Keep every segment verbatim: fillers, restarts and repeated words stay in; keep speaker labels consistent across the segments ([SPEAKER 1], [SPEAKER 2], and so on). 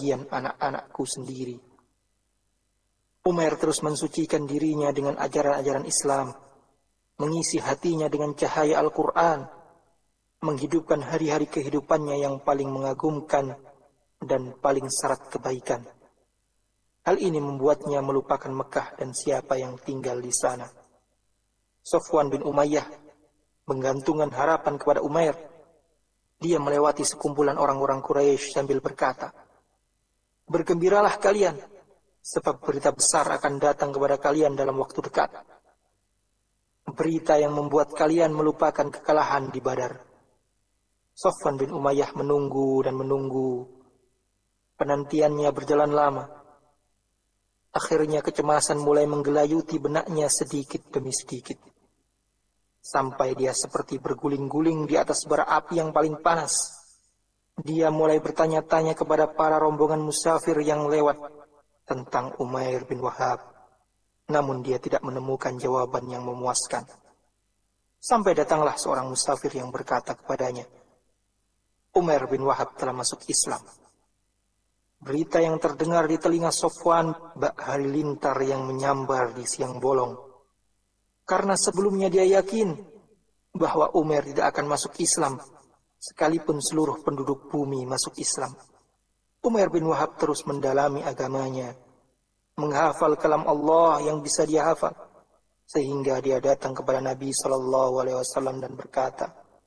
[SPEAKER 1] sebagian anak-anakku sendiri. Umair terus mensucikan dirinya dengan ajaran-ajaran Islam, mengisi hatinya dengan cahaya Al-Quran, menghidupkan hari-hari kehidupannya yang paling mengagumkan dan paling syarat kebaikan. Hal ini membuatnya melupakan Mekah dan siapa yang tinggal di sana. Sofwan bin Umayyah menggantungkan harapan kepada Umair. Dia melewati sekumpulan orang-orang Quraisy sambil berkata, "Bergembiralah kalian, sebab berita besar akan datang kepada kalian dalam waktu dekat. Berita yang membuat kalian melupakan kekalahan di Badar." Sofwan bin Umayyah menunggu dan menunggu. Penantiannya berjalan lama. Akhirnya kecemasan mulai menggelayuti benaknya sedikit demi sedikit. Sampai dia seperti berguling-guling di atas bara api yang paling panas. Dia mulai bertanya-tanya kepada para rombongan musafir yang lewat tentang Umair bin Wahab. Namun dia tidak menemukan jawaban yang memuaskan. Sampai datanglah seorang musafir yang berkata kepadanya, "Umair bin Wahab telah masuk Islam." Berita yang terdengar di telinga Sofwan bak halilintar yang menyambar di siang bolong. Karena sebelumnya dia yakin bahwa Umair tidak akan masuk Islam, sekalipun seluruh penduduk bumi masuk Islam. Umair bin Wahab terus mendalami agamanya, menghafal kalam Allah yang bisa dia hafal, sehingga dia datang kepada Nabi Shallallahu Alaihi Wasallam dan berkata,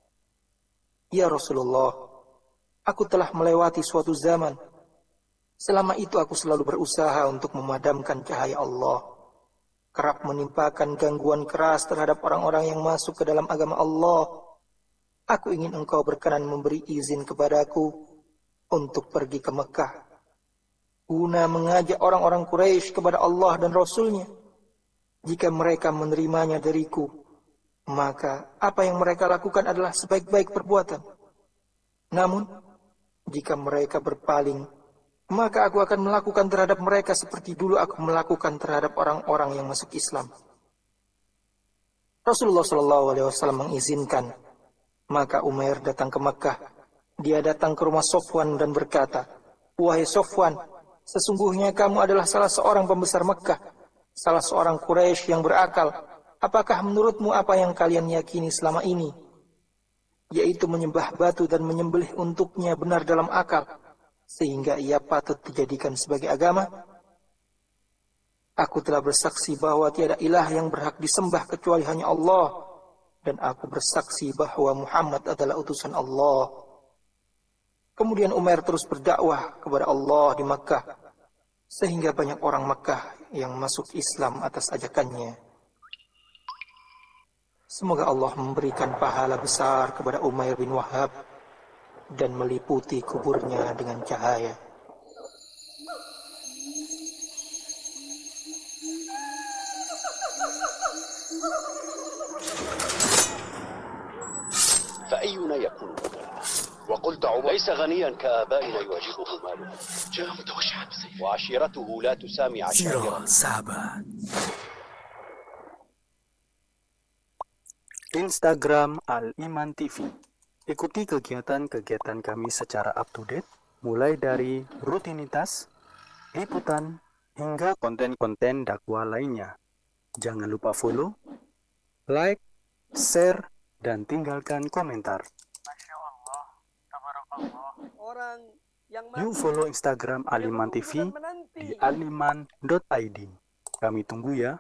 [SPEAKER 1] "Ya Rasulullah, aku telah melewati suatu zaman. Selama itu aku selalu berusaha untuk memadamkan cahaya Allah, kerap menimpakan gangguan keras terhadap orang-orang yang masuk ke dalam agama Allah. Aku ingin engkau berkenan memberi izin kepadaku untuk pergi ke Mekah, guna mengajak orang-orang Quraisy kepada Allah dan Rasul-Nya. Jika mereka menerimanya dariku, maka apa yang mereka lakukan adalah sebaik-baik perbuatan. Namun, jika mereka berpaling, maka aku akan melakukan terhadap mereka seperti dulu aku melakukan terhadap orang-orang yang masuk Islam." Rasulullah Shallallahu Alaihi Wasallam mengizinkan. Maka Umair datang ke Makkah. Dia datang ke rumah Sofwan dan berkata, "Wahai Sofwan, sesungguhnya kamu adalah salah seorang pembesar Makkah, salah seorang Quraisy yang berakal. Apakah menurutmu apa yang kalian yakini selama ini, yaitu menyembah batu dan menyembelih untuknya, benar dalam akal, sehingga ia patut dijadikan sebagai agama? Aku telah bersaksi bahwa tiada ilah yang berhak disembah kecuali hanya Allah, dan aku bersaksi bahwa Muhammad adalah utusan Allah." Kemudian Umair terus berdakwah kepada Allah di Makkah, sehingga banyak orang Makkah yang masuk Islam atas ajakannya. Semoga Allah memberikan pahala besar kepada Umair bin Wahab dan meliputi kuburnya dengan cahaya.
[SPEAKER 2] فأينا يكون وقلت عمر ليس غنيا كآبائنا يعجبه ماله جاء متوشعا بسيفه وعشيرته لا تسامي عشائره.
[SPEAKER 3] Sahabat. Instagram Al-Iman T V. Ikuti kegiatan-kegiatan kami secara up-to-date, mulai dari rutinitas, liputan, hingga konten-konten dakwah lainnya. Jangan lupa follow, like, share, dan tinggalkan komentar.
[SPEAKER 4] Masya Allah, tabarakallah. Orang yang
[SPEAKER 3] Yuk follow Instagram Al-Iman T V di aliman dot i d. Kami tunggu ya.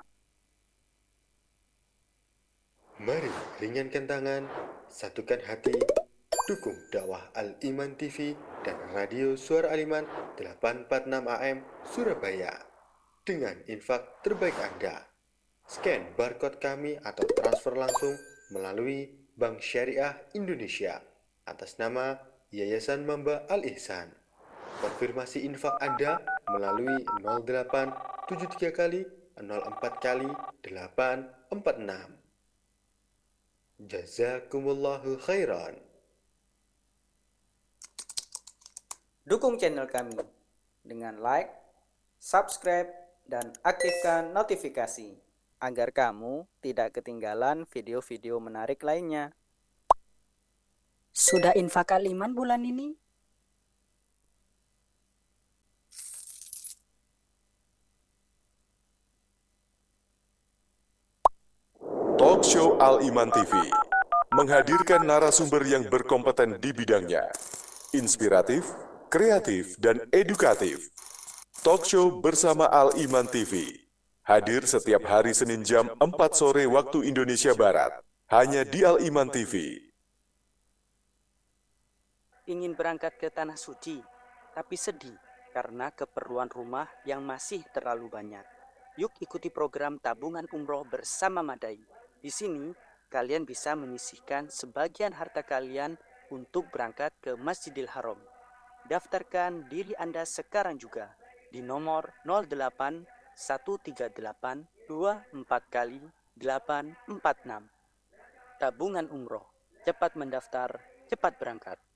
[SPEAKER 5] Mari ringankan tangan, satukan hati, dukung dakwah Al-Iman T V dan Radio Suara Al-Iman delapan empat enam A M Surabaya dengan infak terbaik Anda. Scan barcode kami atau transfer langsung melalui Bank Syariah Indonesia atas nama Yayasan Mamba Al-Ihsan. Konfirmasi infak Anda melalui nol delapan tujuh tiga kali nol empat kali delapan empat enam. Jazakumullahu khairan.
[SPEAKER 6] Dukung channel kami dengan like, subscribe, dan aktifkan notifikasi agar kamu tidak ketinggalan video-video menarik lainnya.
[SPEAKER 7] Sudah infak Al-Iman bulan ini? Talkshow Al-Iman T V menghadirkan narasumber yang berkompeten di bidangnya, inspiratif, kreatif, dan edukatif. Talkshow bersama Al-Iman T V hadir setiap hari Senin jam empat sore waktu Indonesia Barat, hanya di Al-Iman T V.
[SPEAKER 8] Ingin berangkat ke Tanah Suci, tapi sedih karena keperluan rumah yang masih terlalu banyak. Yuk ikuti program tabungan umroh bersama Madai. Di sini, kalian bisa menyisihkan sebagian harta kalian untuk berangkat ke Masjidil Haram. Daftarkan diri Anda sekarang juga di nomor nol delapan satu tiga delapan dua empat kali delapan empat enam. Tabungan umroh, cepat mendaftar, cepat berangkat.